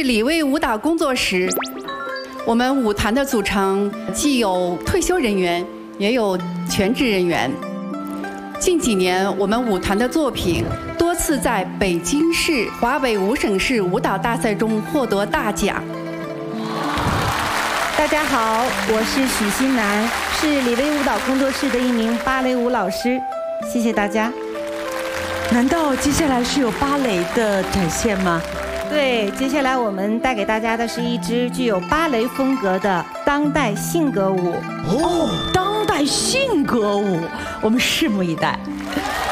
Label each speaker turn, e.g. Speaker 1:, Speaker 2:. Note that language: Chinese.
Speaker 1: 是李威舞蹈工作室。我们舞团的组成既有退休人员，也有全职人员。近几年，我们舞团的作品多次在北京市、华北5省市舞蹈大赛中获得大奖。
Speaker 2: 大家好，我是许新楠，是李威舞蹈工作室的一名芭蕾舞老师。谢谢大家。
Speaker 3: 难道接下来是有芭蕾的展现吗？
Speaker 2: 对，接下来我们带给大家的是一支具有芭蕾风格的当代性格舞。
Speaker 3: 哦，当代性格舞，我们拭目以待。